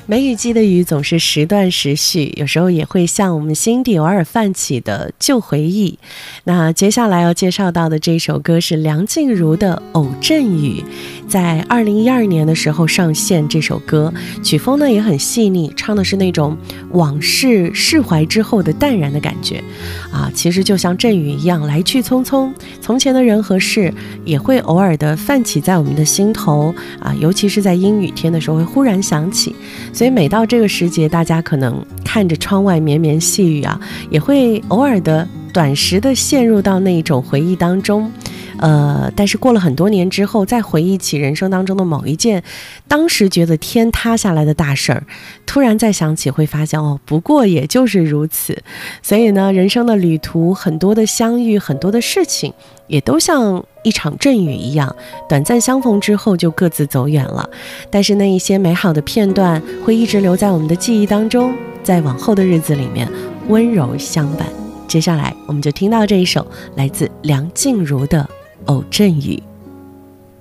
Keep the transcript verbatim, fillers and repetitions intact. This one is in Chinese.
梅雨季的雨总是时断时续，有时候也会像我们心底偶尔泛起的旧回忆。那接下来要介绍到的这首歌是梁静茹的《偶阵雨》，在二零一二年的时候上线。这首歌曲风呢也很细腻，唱的是那种往事释怀之后的淡然的感觉啊，其实就像阵雨一样来去匆匆，从前的人和事也会偶尔的泛起在我们的心头啊，尤其是在阴雨天的时候会忽然想起。所以每到这个时节，大家可能看着窗外绵绵细雨啊，也会偶尔的短时的陷入到那种回忆当中。呃，但是过了很多年之后，再回忆起人生当中的某一件当时觉得天塌下来的大事儿，突然再想起会发现哦，不过也就是如此。所以呢，人生的旅途，很多的相遇，很多的事情也都像一场阵雨一样，短暂相逢之后就各自走远了。但是那一些美好的片段会一直留在我们的记忆当中，在往后的日子里面温柔相伴。接下来我们就听到这一首来自梁静茹的《偶阵雨》。